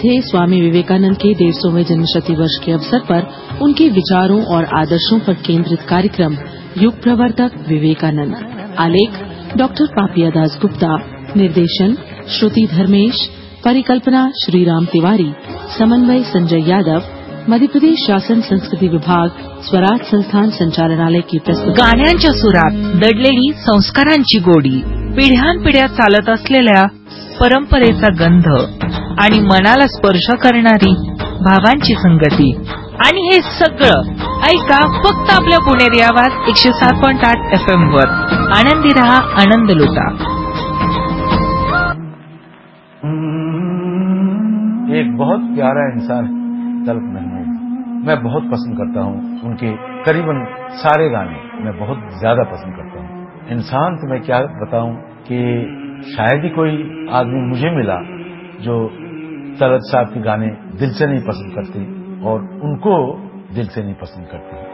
थे स्वामी विवेकानंद के 150वें जन्मशती वर्ष के अवसर पर उनके विचारों और आदर्शों पर केंद्रित कार्यक्रम युग प्रवर्तक विवेकानंद। आलेख डॉक्टर पापिया दास गुप्ता। निर्देशन श्रुति धर्मेश। परिकल्पना श्रीराम तिवारी। समन्वय संजय यादव। मध्य प्रदेश शासन संस्कृति विभाग स्वराज संस्थान संचालनालय की प्रस्तुती। गाण्यांच्या सुरात दडलेली संस्कारांची गोडी, पिढ्यानपिढ्या चालत असलेल्या परंपरेचा गंध आणि मनाला स्पर्श करणारी भावांची संगती, आणि हे सगळं ऐका फक्त आपल्या पुणेरी आवाज 107.8 FM वर। आनंदी रहा, आनंद लुटा। एक बहुत प्यारा इंसान तलत महमूद, मैं बहुत पसंद करता हूँ उनके करीबन सारे गाने मैं बहुत ज्यादा पसंद करता हूँ। इंसान तो मैं क्या बताऊं कि शायद ही कोई आदमी मुझे मिला जो तलत साहब के गाने दिल से नहीं पसंद करते और उनको दिल से नहीं पसंद करते।